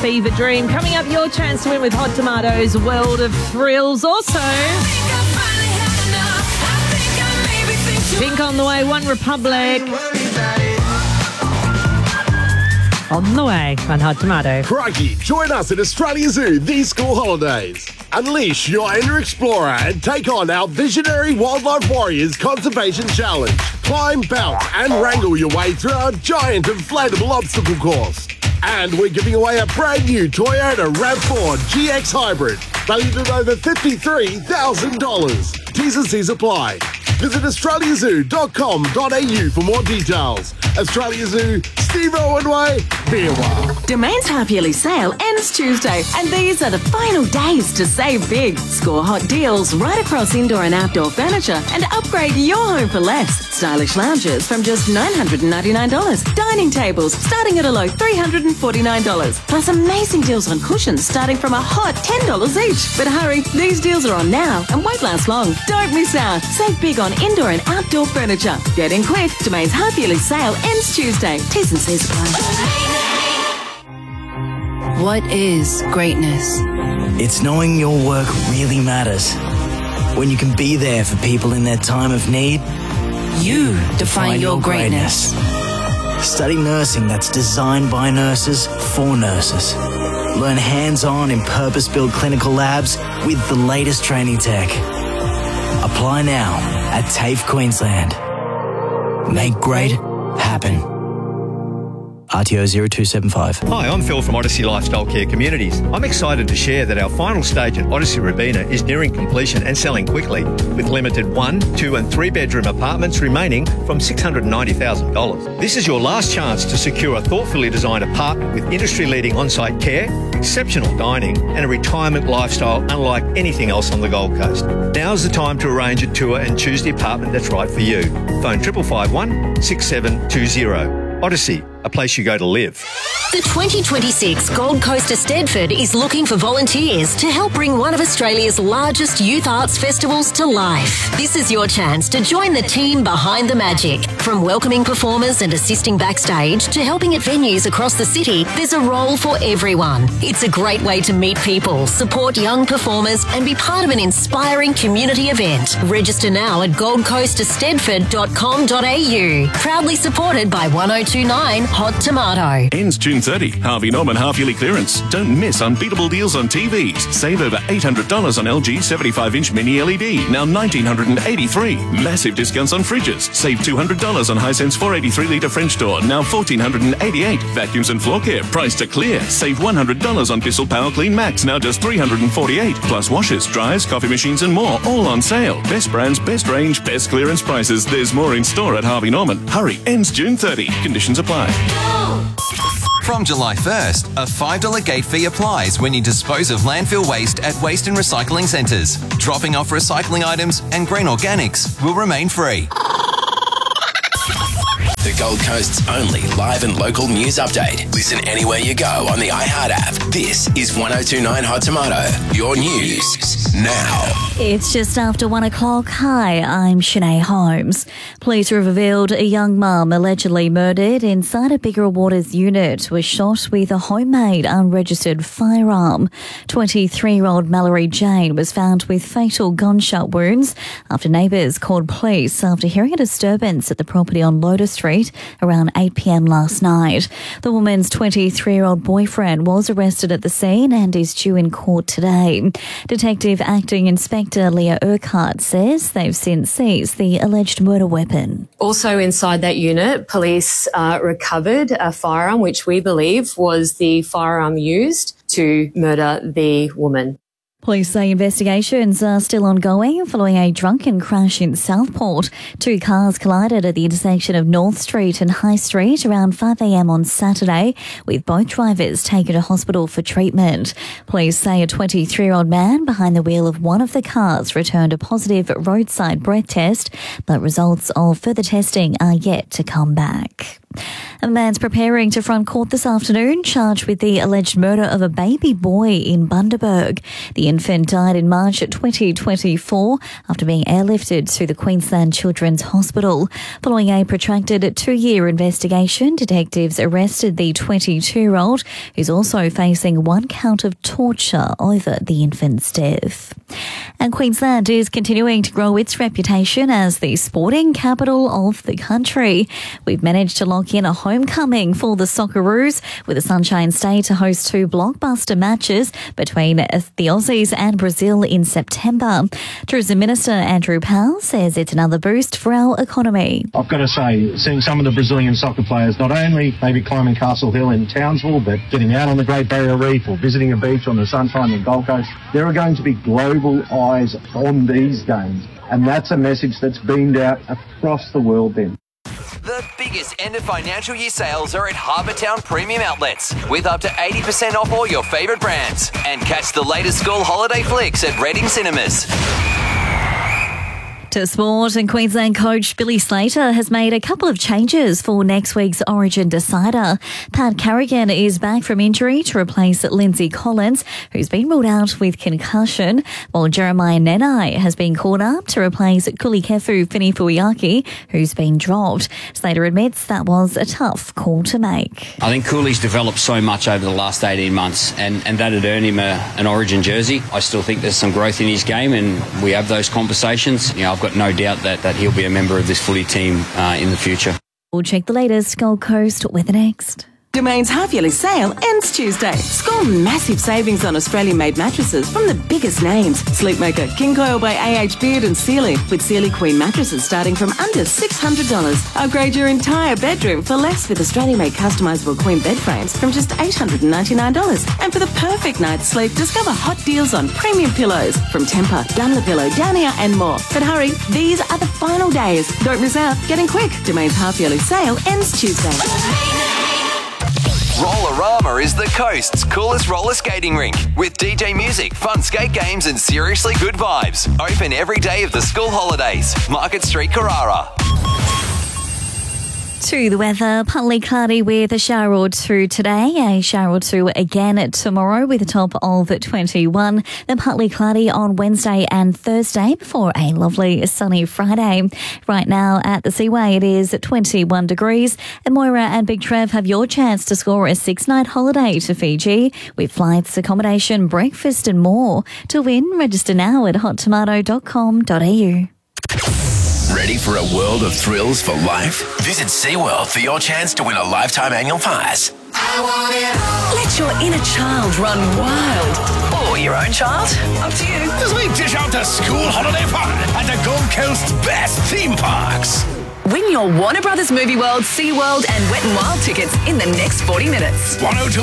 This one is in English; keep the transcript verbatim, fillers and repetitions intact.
Fever Dream. Coming up, your chance to win with Hot Tomatoes World of Thrills. Also, Pink on the way, One Republic. On the way on Hot Tomato. Crikey, join us at Australia Zoo these school holidays. Unleash your inner explorer and take on our Visionary Wildlife Warriors Conservation Challenge. Climb, bounce and wrangle your way through our giant inflatable obstacle course. And we're giving away a brand new Toyota RAV four G X Hybrid, valued at over fifty-three thousand dollars. T's and C's apply. Visit australia zoo dot com dot a u for more details. Australia Zoo, Steve Owen Way, be a while. Domain's half-yearly sale ends Tuesday, and these are the final days to save big. Score hot deals right across indoor and outdoor furniture and upgrade your home for less. Stylish lounges from just nine hundred ninety-nine dollars. Dining tables starting at a low three hundred forty-nine dollars. Plus amazing deals on cushions starting from a hot ten dollars each. But hurry, these deals are on now and won't last long. Don't miss out. Save big on indoor and outdoor furniture. Get in quick. Domain's half-yearly sale ends Tuesday. T's and C's apply. What is greatness? It's knowing your work really matters. When you can be there for people in their time of need. You define, define your, your greatness. greatness. Study nursing that's designed by nurses for nurses. Learn hands-on in purpose-built clinical labs with the latest training tech. Apply now at TAFE Queensland. Make great happen. R T O zero two seven five. Hi, I'm Phil from Odyssey Lifestyle Care Communities. I'm excited to share that our final stage at Odyssey Robina is nearing completion and selling quickly, with limited one, two and three bedroom apartments remaining from six hundred ninety thousand dollars. This is your last chance to secure a thoughtfully designed apartment with industry-leading on-site care, exceptional dining and a retirement lifestyle unlike anything else on the Gold Coast. Now's the time to arrange a tour and choose the apartment that's right for you. Phone triple five one six seven two zero. Odyssey, a place you go to live. The twenty twenty-six Gold Coast of Stedford is looking for volunteers to help bring one of Australia's largest youth arts festivals to life. This is your chance to join the team behind the magic. From welcoming performers and assisting backstage to helping at venues across the city, there's a role for everyone. It's a great way to meet people, support young performers and be part of an inspiring community event. Register now at gold coast of stedford dot com dot a u. Proudly supported by one oh two nine Hot Tomato. Ends June thirtieth. Harvey Norman half-yearly clearance. Don't miss unbeatable deals on T Vs. Save over eight hundred dollars on L G seventy-five inch mini L E D. Now one thousand nine hundred eighty-three dollars. Massive discounts on fridges. Save two hundred dollars on Hisense four eighty-three litre French door. Now one thousand four hundred eighty-eight dollars. Vacuums and floor care. Priced to clear. Save one hundred dollars on Bissell Power Clean Max. Now just three hundred forty-eight dollars. Plus washers, dryers, coffee machines and more. All on sale. Best brands, best range, best clearance prices. There's more in store at Harvey Norman. Hurry. Ends June thirtieth. Conditions apply. From July first, a five dollars gate fee applies when you dispose of landfill waste at waste and recycling centres. Dropping off recycling items and green organics will remain free. The Gold Coast's only live and local news update. Listen anywhere you go on the iHeart app. This is one oh two nine Hot Tomato. Your news now. It's just after one o'clock. Hi, I'm Shanae Holmes. Police have revealed a young mum allegedly murdered inside a Bigger Waters unit was shot with a homemade unregistered firearm. twenty-three-year-old Mallory Jane was found with fatal gunshot wounds after neighbours called police after hearing a disturbance at the property on Lotus Street around eight p.m. last night. The woman's twenty-three-year-old boyfriend was arrested at the scene and is due in court today. Detective Acting Inspector Leah Urquhart says they've since seized the alleged murder weapon. Also inside that unit, police uh, recovered a firearm which we believe was the firearm used to murder the woman. Police say investigations are still ongoing following a drunken crash in Southport. Two cars collided at the intersection of North Street and High Street around five a.m. on Saturday, with both drivers taken to hospital for treatment. Police say a twenty-three-year-old man behind the wheel of one of the cars returned a positive roadside breath test, but results of further testing are yet to come back. A man's preparing to front court this afternoon, charged with the alleged murder of a baby boy in Bundaberg. The infant died in March twenty twenty-four after being airlifted to the Queensland Children's Hospital. Following a protracted two-year investigation, detectives arrested the twenty-two-year-old, who's also facing one count of torture over the infant's death. And Queensland is continuing to grow its reputation as the sporting capital of the country. We've managed to lock in a homecoming for the Socceroos, with the Sunshine State to host two blockbuster matches between the Aussies and Brazil in September. Tourism Minister Andrew Powell says it's another boost for our economy. I've got to say, seeing some of the Brazilian soccer players not only maybe climbing Castle Hill in Townsville, but getting out on the Great Barrier Reef or visiting a beach on the Sunshine and Gold Coast, there are going to be global eyes on these games. And that's a message that's beamed out across the world then. The biggest end of financial year sales are at Harbour Town Premium Outlets, with up to eighty percent off all your favourite brands. And catch the latest school holiday flicks at Reading Cinemas. To sport, and Queensland coach Billy Slater has made a couple of changes for next week's Origin decider. Pat Carrigan is back from injury to replace Lindsay Collins, who's been ruled out with concussion, while Jeremiah Nenai has been called up to replace Kulikefu Finifuiaki, who's been dropped. Slater admits that was a tough call to make. I think Cooley's developed so much over the last eighteen months, and, and that had earned him a, an Origin jersey. I still think there's some growth in his game, and we have those conversations. You know, I've got no doubt that, that he'll be a member of this footy team uh, in the future. We'll check the latest Gold Coast weather next. Domain's half-yearly sale ends Tuesday. Score massive savings on Australian-made mattresses from the biggest names. Sleepmaker, King Coil by A H Beard and Sealy, with Sealy Queen mattresses starting from under six hundred dollars. Upgrade your entire bedroom for less with Australian-made customisable Queen bed frames from just eight hundred ninety-nine dollars. And for the perfect night's sleep, discover hot deals on premium pillows from Tempur, Dunlopillow, Downier and more. But hurry, these are the final days. Don't miss out. Get in quick. Domain's half-yearly sale ends Tuesday. Rollerama is the coast's coolest roller skating rink, with D J music, fun skate games and seriously good vibes. Open every day of the school holidays. Market Street, Carrara. To the weather, partly cloudy with a shower or two today, a shower or two again tomorrow with a top of twenty-one, then partly cloudy on Wednesday and Thursday before a lovely sunny Friday. Right now at the Seaway it is twenty-one degrees, and Moira and Big Trev have your chance to score a six-night holiday to Fiji with flights, accommodation, breakfast and more. To win, register now at hot tomato dot com dot a u. Ready for a world of thrills for life? Visit SeaWorld for your chance to win a lifetime annual pass. I want it all. Let your inner child run wild. Or your own child. Up to you. As we dish out the school holiday fun at the Gold Coast's best theme parks. Win your Warner Brothers Movie World, SeaWorld and Wet n Wild tickets in the next forty minutes. one oh two